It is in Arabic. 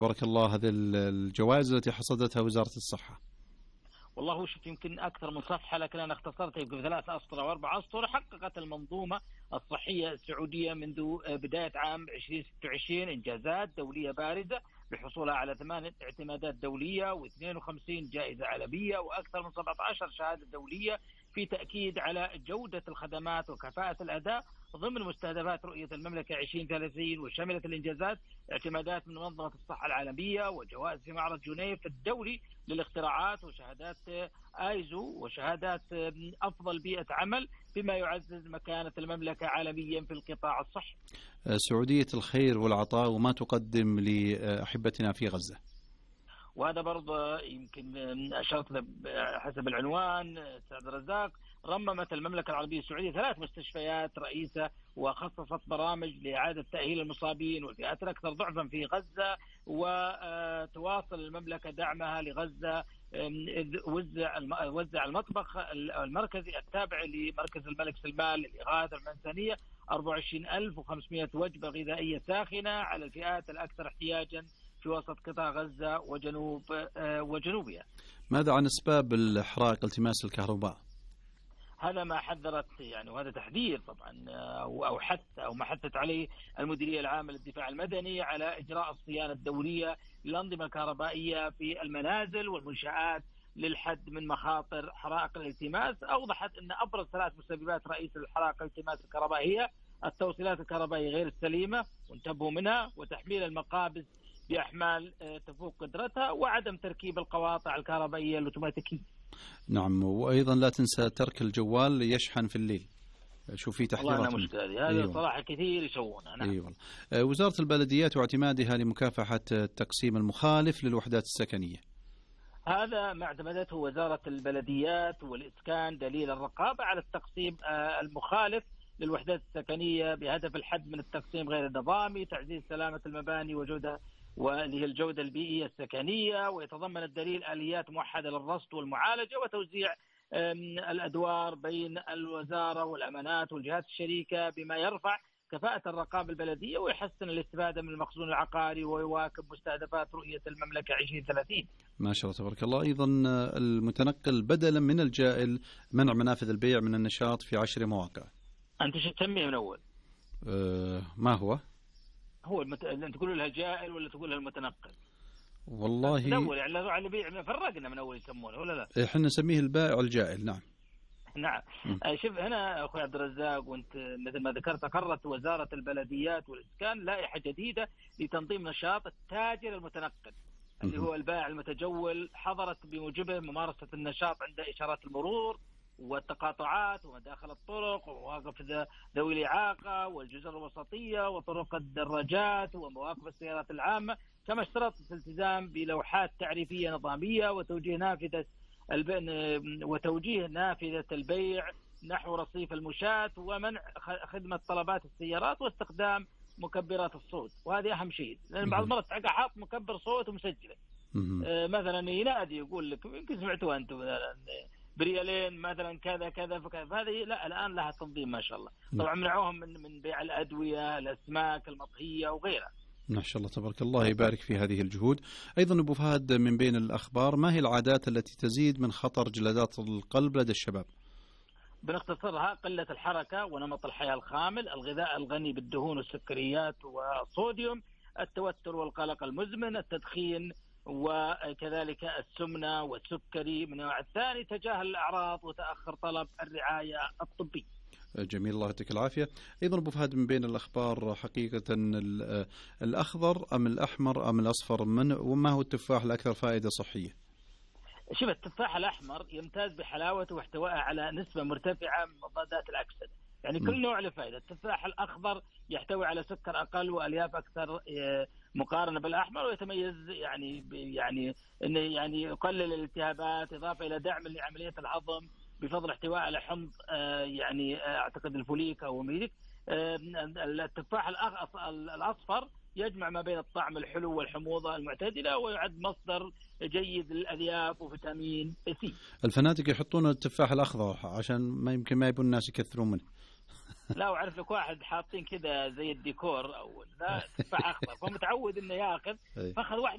بارك الله. هذه الجوائز التي حصدتها وزارة الصحة. والله هو شوف يمكن أكثر من صفحة، لكن أنا اختصرت يمكن 3 أسطر أو 4 أسطر. حققت المنظومة الصحية السعودية منذ بداية عام 2026 إنجازات دولية بارزة بحصولها على 8 اعتمادات دولية و52 جائزة عالمية وأكثر من 17 شهادة دولية، في تأكيد على جودة الخدمات وكفاءة الأداء ضمن مستهدفات رؤية المملكة 2030. وشملت الإنجازات اعتمادات من منظمة الصحة العالمية وجوائز في معرض جنيف الدولي للاختراعات وشهادات آيزو وشهادات أفضل بيئة عمل، بما يعزز مكانة المملكة عالميا في القطاع الصحي. سعودية الخير والعطاء وما تقدم لأحبتنا في غزة. وهذا برضه يمكن أشرت حسب العنوان سعد الرزاق. رممت المملكة العربية السعودية 3 مستشفيات رئيسة وخصصت برامج لإعادة تأهيل المصابين والفئات الأكثر ضعفا في غزة، وتواصل المملكة دعمها لغزة. وزع المطبخ المركزي التابع لمركز الملك سلمان للإغاثة الإنسانية 24,500 وجبة غذائية ساخنة على الفئات الأكثر احتياجا في وسط قطاع غزة وجنوبها. ماذا عن أسباب الإحراق التماس الكهرباء؟ هذا ما حذرت يعني، وهذا تحذير طبعا أو حث أو ما حثت عليه المديرية العامة للدفاع المدني على إجراء الصيانة الدورية للأنظمة الكهربائية في المنازل والمنشآت للحد من مخاطر حرائق الالتماس. أوضحت أن أبرز 3 مسببات رئيسة للحرائق الالتماس الكهربائي هي التوصيلات الكهربائية غير السليمة وانتبهوا منها، وتحميل المقابض بأحمال تفوق قدرتها، وعدم تركيب القواطع الكهربائية الأوتوماتيكية. نعم، وأيضا لا تنسى ترك الجوال يشحن في الليل. شو في تحذيرات؟ والله أنا مشكلة هذا صراحة كثير يسوونها. نعم. أيوة. وزارة البلديات واعتمادها لمكافحة التقسيم المخالف للوحدات السكنية. هذا ما اعتمدته وزارة البلديات والإسكان دليل الرقابة على التقسيم المخالف للوحدات السكنية بهدف الحد من التقسيم غير النظامي، تعزيز سلامة المباني وجودة واللي هي الجودة البيئية السكنية. ويتضمن الدليل آليات موحدة للرصد والمعالجة وتوزيع الأدوار بين الوزارة والأمانات والجهات الشريكة، بما يرفع كفاءة الرقابة البلدية ويحسن الاستفادة من المخزون العقاري ويواكب مستهدفات رؤية المملكة 2030. ما شاء الله تبارك الله. أيضا المتنقل بدلا من الجائل منع منافذ البيع من النشاط في 10 مواقع. أنت شو تسميه من أول؟ ما هو؟ أنت تقول لها جائل ولا تقول لها المتنقل؟ والله من يعني على بيع فرقنا من أول يسمونه ولا لا؟ إحنا نسميه البائع الجائل. نعم. نعم. شوف هنا أخوي عبد الرزاق، وأنت مثل ما ذكرت أقرت وزارة البلديات والإسكان لائحة جديدة لتنظيم نشاط التاجر المتنقل اللي هو البائع المتجول، حظرت بموجبه ممارسة النشاط عند إشارات المرور والتقاطعات ومداخل الطرق ومواقف ذوي الإعاقة والجزر الوسطية وطرق الدراجات ومواقف السيارات العامة، كما اشترطت الالتزام بلوحات تعريفية نظامية وتوجيه نافذة البيع نحو رصيف المشاة، ومنع خدمة طلبات السيارات واستخدام مكبرات الصوت. وهذه أهم شيء، لأن بعض المرات تلقى حاط مكبر صوت ومسجله مثلا ينادي يقول لك يمكن سمعتوها أنتم مثلا بريالين مثلا كذا كذا فهذه لا الآن لها تنظيم ما شاء الله. طبعا منعوهم من بيع الأدوية الأسماك المطهية وغيرها. ما شاء الله تبارك الله يبارك في هذه الجهود. أيضا أبو فهد، من بين الأخبار، ما هي العادات التي تزيد من خطر جلدات القلب لدى الشباب؟ بنختصرها: قلة الحركة ونمط الحياة الخامل، الغذاء الغني بالدهون والسكريات والصوديوم، التوتر والقلق المزمن، التدخين، وكذلك السمنة والسكري من النوع الثاني، تجاهل الأعراض وتأخر طلب الرعاية الطبية. جميل، الله يعطيك العافية. أيضا أبو فهد، من بين الأخبار حقيقة الأخضر أم الأحمر أم الأصفر وما هو التفاح الأكثر فائدة صحية؟ شوف، التفاح الأحمر يمتاز بحلاوته واحتوائه على نسبة مرتفعة من مضادات الأكسدة، يعني كل نوع له فائدة. التفاح الأخضر يحتوي على سكر أقل وألياف أكثر مقارنة بالأحمر، ويتميز يعني إنه يعني يقلل الالتهابات، إضافة إلى دعم لعملية الهضم بفضل احتواء على حمض يعني أعتقد الفوليك أو ميريك. التفاح الأصفر يجمع ما بين الطعم الحلو والحموضة المعتدلة، ويعد مصدر جيد للألياف وفيتامين سي. الفنادق يحطون التفاح الأخضر عشان ما يبون الناس يكثرون منه. لا، وعرف لك واحد حاطين كذا زي الديكور أو لا تفاح أخضر، فمتعود إنه يأخذ، فأخذ واحد